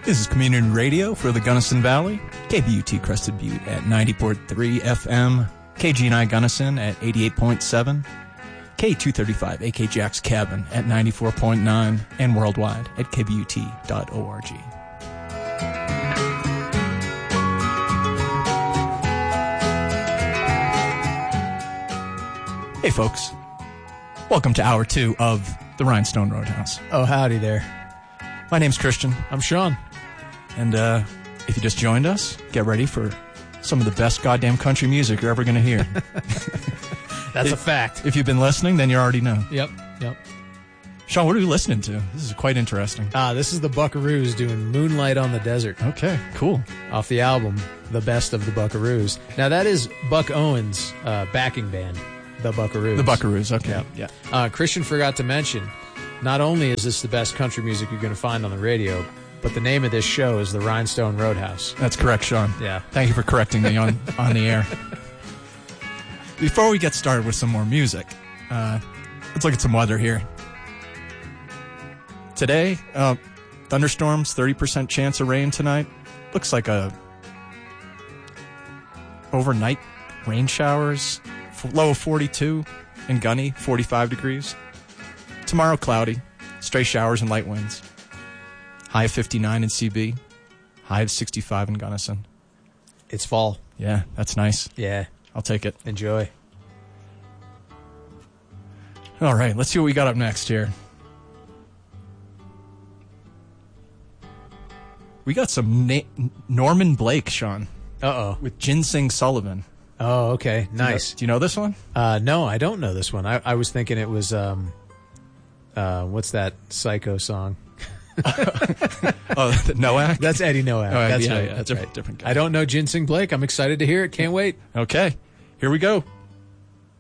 This is Community Radio for the Gunnison Valley, KBUT Crested Butte at 90.3 FM, KGNI Gunnison at 88.7, K235 AK Jack's Cabin at 94.9, and worldwide at kbut.org. Hey folks, welcome to Hour 2 of the Rhinestone Roadhouse. Oh, howdy there. My name's Christian. I'm Sean. And if you just joined us, get ready for some of the best goddamn country music you're ever going to hear. That's a fact. If you've been listening, then you already know. Yep. Sean, what are we listening to? This is quite interesting. This is the Buckaroos doing Moonlight on the Desert. Okay, cool. Off the album, The Best of the Buckaroos. Now, that is Buck Owens' backing band, The Buckaroos. The Buckaroos, okay. Yeah. Christian forgot to mention, not only is this the best country music you're going to find on the radio, but the name of this show is the Rhinestone Roadhouse. That's correct, Sean. Yeah. Thank you for correcting me on the air. Before we get started with some more music, let's look at some weather here. Today, thunderstorms, 30% chance of rain tonight. Looks like a overnight rain showers, low of 42 in Gunny, 45 degrees. Tomorrow, cloudy, stray showers and light winds. High of 59 in CB, high of 65 in Gunnison. It's fall. Yeah, that's nice. Yeah. I'll take it. Enjoy. All right, let's see what we got up next here. We got some Norman Blake, Sean. Uh-oh. With Ginseng Sullivan. Oh, okay. Nice. Do you know this one? No, I don't know this one. I was thinking it was, what's that Psycho song? Nowak? That's Eddie Nowak. That's right. That's right. Different guy. I don't know Ginseng Blake. I'm excited to hear it. Can't wait. Okay, here we go.